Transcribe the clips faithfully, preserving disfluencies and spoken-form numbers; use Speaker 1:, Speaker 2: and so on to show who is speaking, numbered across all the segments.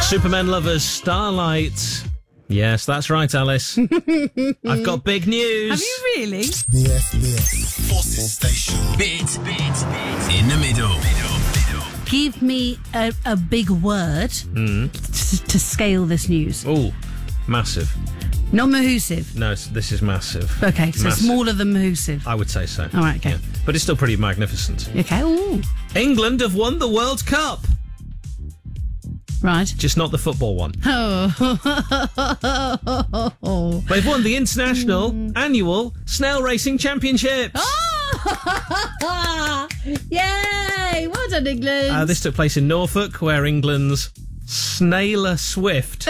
Speaker 1: Superman lovers, Starlight. Yes, that's right, Alice. I've got big news.
Speaker 2: Have you really?
Speaker 3: B F B F Forces Station.
Speaker 4: Bit, bit, bit. In the middle. middle, middle.
Speaker 2: Give me a, a big word
Speaker 1: Mm.
Speaker 2: to, to scale this news.
Speaker 1: Oh, massive.
Speaker 2: Not mahoosive.
Speaker 1: No, it's- this is massive.
Speaker 2: Okay, so
Speaker 1: Massive.
Speaker 2: smaller than mahoosive.
Speaker 1: I would say so.
Speaker 2: All right, okay.
Speaker 1: Yeah. But it's still pretty magnificent.
Speaker 2: Okay, ooh.
Speaker 1: England have won the World Cup.
Speaker 2: Right.
Speaker 1: Just not the football one.
Speaker 2: Oh.
Speaker 1: They've won the International Annual Snail Racing Championship.
Speaker 2: Oh! Yay! Well done, England.
Speaker 1: Uh, this took place in Norfolk, where England's Snailer Swift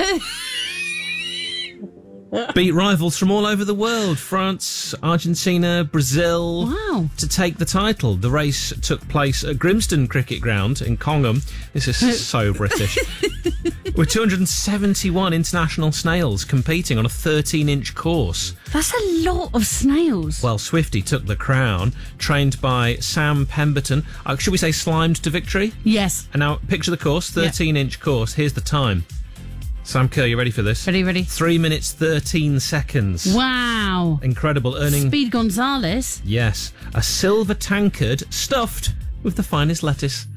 Speaker 1: beat rivals from all over the world, France, Argentina, Brazil,
Speaker 2: Wow.
Speaker 1: to take the title. The race took place at Grimston Cricket Ground in Congham. This is so British. With two hundred seventy-one international snails competing on a thirteen-inch course.
Speaker 2: That's a lot of snails.
Speaker 1: Well, Swifty took the crown, trained by Sam Pemberton. Uh, should we say slimed to victory?
Speaker 2: Yes.
Speaker 1: And now, picture the course, thirteen-inch course. Here's the time. Sam Kerr, you ready for this?
Speaker 2: Ready, ready.
Speaker 1: Three minutes, thirteen seconds.
Speaker 2: Wow.
Speaker 1: Incredible, earning...
Speaker 2: Speed Gonzales.
Speaker 1: Yes, a silver tankard stuffed with the finest lettuce.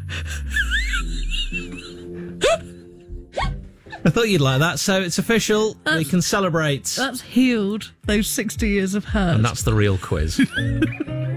Speaker 1: I thought you'd like that, so it's official.
Speaker 2: That's-
Speaker 1: we can celebrate.
Speaker 2: That's healed those sixty years of hurt.
Speaker 1: And that's the real quiz.